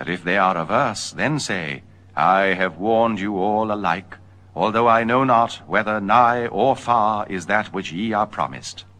But if they are averse, then say, I have warned you all alike, although I know not whether nigh or far is that which ye are promised.